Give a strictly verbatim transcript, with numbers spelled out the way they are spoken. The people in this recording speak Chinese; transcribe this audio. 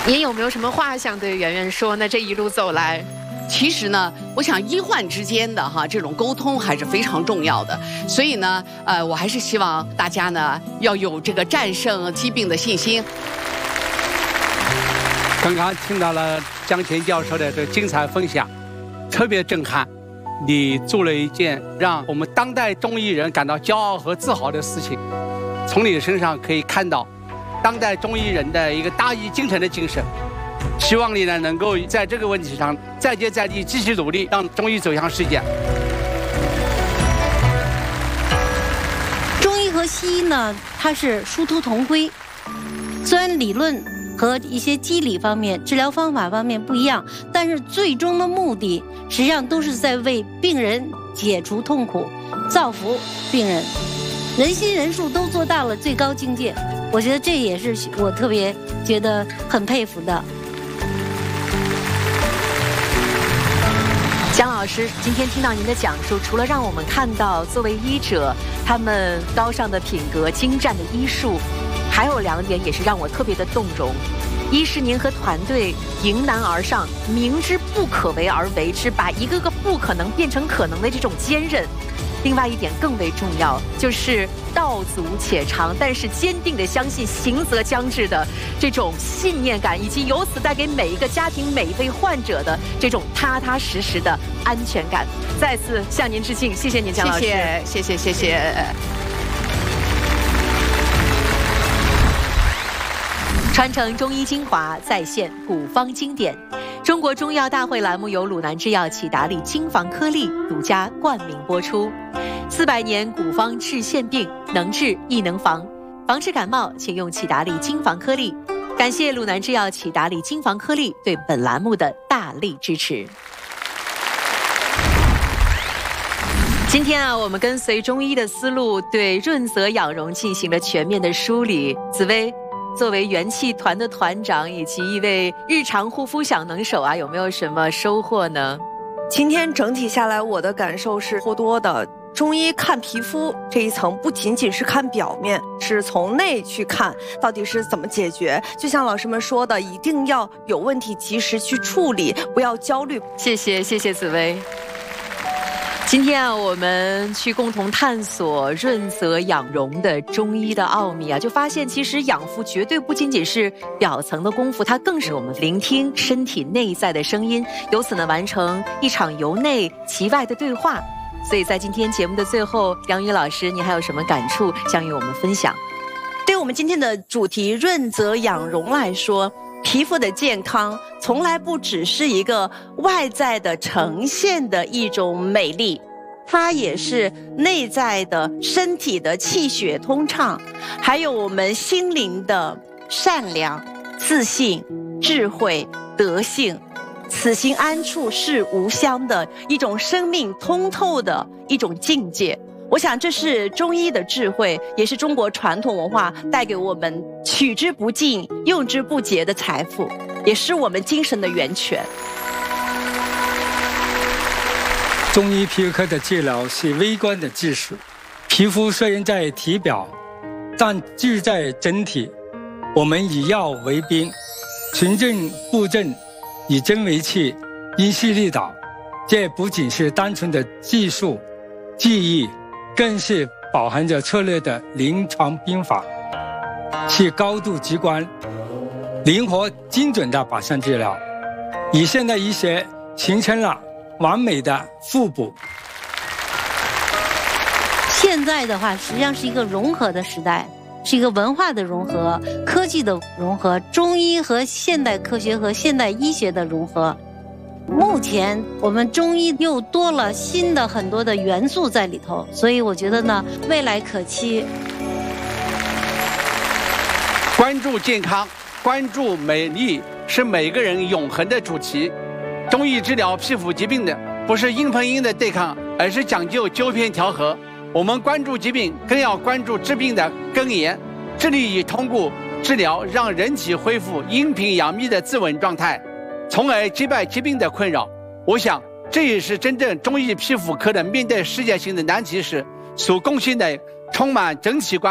您有没有什么话想对圆圆说呢？这一路走来， 其实呢，我想医患之间的哈这种沟通还是非常重要的。所以呢，呃，我还是希望大家呢要有这个战胜疾病的信心。 刚刚听到了江前教授的这精彩分享，特别震撼。你做了一件让我们当代中医人感到骄傲和自豪的事情。从你身上可以看到当代中医人的一个大义精神的精神。希望你呢能够在这个问题上再接再厉，继续努力，让中医走向世界。 中医和西医呢，它是殊途同归，虽然理论和一些机理方面、治疗方法方面不一样，但是最终的目的实际上都是在为病人解除痛苦，造福病人，人心人术都做到了最高境界。我觉得这也是我特别觉得很佩服的。 江老师，今天听到您的讲述，除了让我们看到作为医者他们高尚的品格、精湛的医术，还有两点也是让我特别的动容。一是您和团队迎难而上，明知不可为而为之，把一个个不可能变成可能的这种坚韧。另外一点更为重要，就是道阻且长，但是坚定地相信行则将至的这种信念感，以及由此带给每一个家庭、每一位患者的这种踏踏实实的安全感。再次向您致敬，谢谢您，江老师， 谢谢，谢谢，谢谢。 传承中医精华，再现古方经典。中国中药大会栏目由鲁南制药启达利金防颗粒独家冠名播出。四百年古方治县病，能治亦能防。防治感冒，请用启达利金防颗粒。感谢鲁南制药启达利金防颗粒对本栏目的大力支持。今天啊，我们跟随中医的思路，对润泽养荣进行了全面的梳理。紫薇，作为元气团的团长以及一位日常护肤小能手啊，有没有什么收获呢？ 今天整体下来，我的感受是颇多的。中医看皮肤这一层，不仅仅是看表面，是从内去看到底是怎么解决。就像老师们说的，一定要有问题及时去处理，不要焦虑。 谢谢，谢谢紫薇。今天啊，我们去共同探索润泽养荣的中医的奥秘啊，就发现其实养肤绝对不仅仅是表层的功夫，它更是我们聆听身体内在的声音，由此呢完成一场由内及外的对话。所以在今天节目的最后，杨宇老师，你还有什么感触想与我们分享？ 对我们今天的主题润泽养荣来说，皮肤的健康从来不只是一个外在的呈现的一种美丽，它也是内在的身体的气血通畅，还有我们心灵的善良、自信、智慧、德性。此心安处是吾乡的一种生命通透的一种境界。我想这是中医的智慧，也是中国传统文化带给我们取之不尽、用之不竭的财富，也是我们精神的源泉。 中医皮肤科的治疗是微观的技术，皮肤虽然在体表，但志在整体。我们以药为兵，循证布阵，以针为器，因势利导。这不仅是单纯的技术、技艺，更是饱含着策略的临床兵法，是高度直观、灵活精准的靶向治疗，以现代医学形成了完美的互补。 现在的话，实际上是一个融合的时代，是一个文化的融合、科技的融合、中医和现代科学和现代医学的融合。目前我们中医又多了新的很多的元素在里头，所以我觉得呢，未来可期。 关注健康，关注美丽，是每个人永恒的主题。中医治疗皮肤疾病的不是硬碰硬的对抗，而是讲究纠偏调和。我们关注疾病，更要关注治病的根源，致力于通过治疗让人体恢复阴平阳秘的自稳状态，从而击败疾病的困扰。我想，这也是真正中医皮肤科的面对世界性的难题时所贡献的充满整体观。